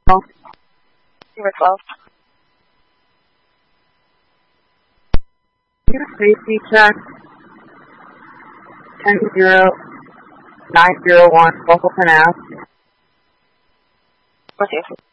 Number 12. Your safety check 10-0-901 Local 10 Ave. Proceed.